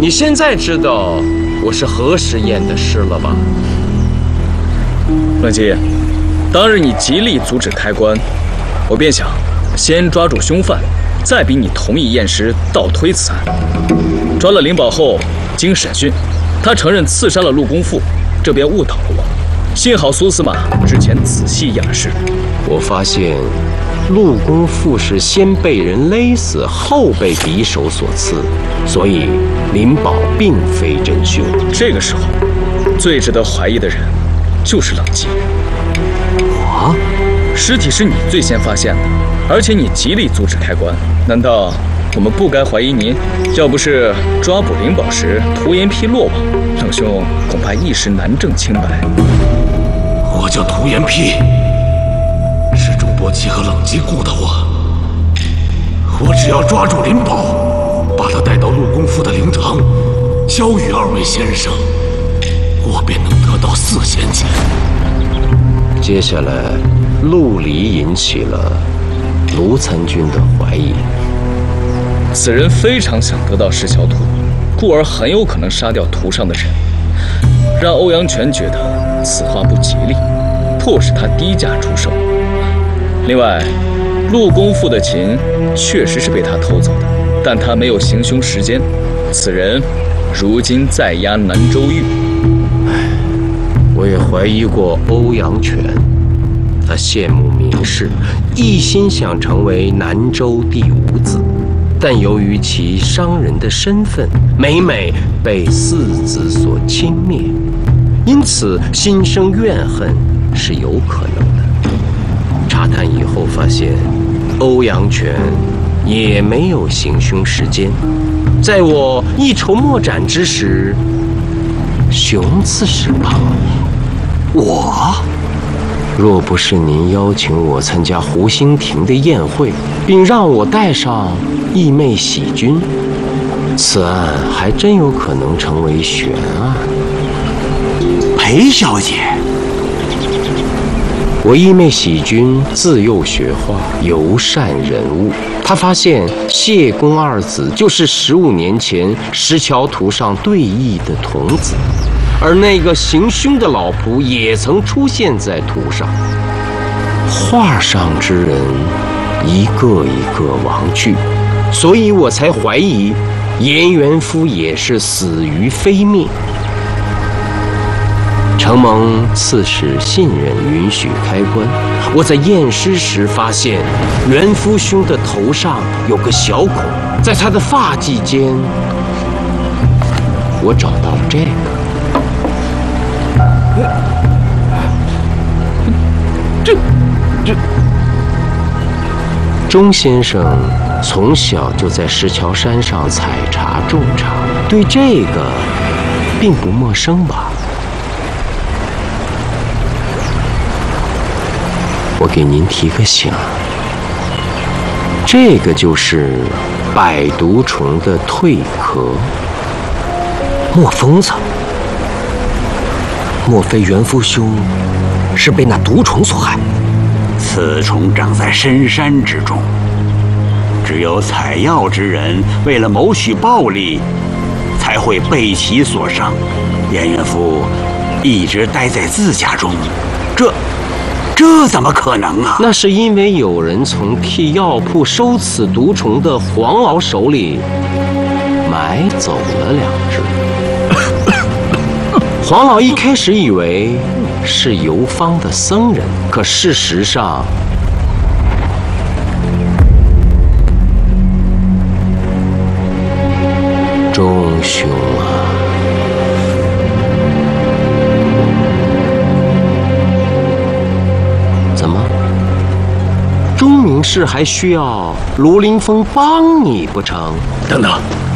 你现在知道我是何时验的尸了吧？ 冷吉，当日你极力阻止开棺，我便想先抓住凶犯，再逼你同意验尸，倒推此案。抓了灵宝后，经审讯，他承认刺杀了陆公父，这便误导了我。幸好苏司马之前仔细验了尸， 我发现陆公父是先被人勒死，后被匕首所刺，所以灵宝并非真凶。 这个时候，最值得怀疑的人就是冷吉。 我？ 尸体是你最先发现的，而且你极力阻止开棺，难道我们不该怀疑您？要不是抓捕灵宝时涂延丕落网，冷兄恐怕一时难证清白。 我叫涂延丕，是钟伯奇和冷吉雇的我。我只要抓住灵宝，把他带到陆公父的灵堂，交与二位先生，我便能得到4仙钱。 接下来，陆离引起了卢参军的怀疑。 此人非常想得到石桥图，故而很有可能杀掉图上的人，让欧阳权觉得此话不吉利，迫使他低价出售。另外，陆公父的琴确实是被他偷走的，但他没有行凶时间。此人如今在押南州狱。 我也怀疑过欧阳权，他羡慕名士，一心想成为南州第5子，但由于其商人的身份，每每被4子所轻蔑，因此心生怨恨是有可能的。查探以后发现，欧阳权也没有行凶时间。在我一筹莫展之时，熊刺史庞我若不是您邀请我参加湖心亭的宴会，并让我带上义妹喜君，此案还真有可能成为悬案。 裴小姐， 我义妹喜君自幼学画，尤善人物。她发现谢公2子就是15年前石桥图上对弈的童子，而那个行凶的老仆也曾出现在图上。画上之人一个一个亡去，所以我才怀疑颜元夫也是死于非命。承蒙刺史信任允许开棺，我在验尸时发现元夫兄的头上有个小孔，在他的发髻间，我找到这个。这，钟先生从小就在石桥山上采茶种茶，对这个并不陌生吧？我给您提个醒，这个就是百毒虫的蜕壳。 墨疯子，莫非元夫兄是被那毒虫所害？ 此虫长在深山之中，只有采药之人为了谋取暴利，才会被其所伤。颜元夫一直待在自家中，这怎么可能啊？ 那是因为有人从替药铺收此毒虫的黄老手里买走了2只。黄老一开始以为是游方的僧人，可事实上，钟兄啊，怎么？钟明氏还需要卢凌风帮你不成？ 等等，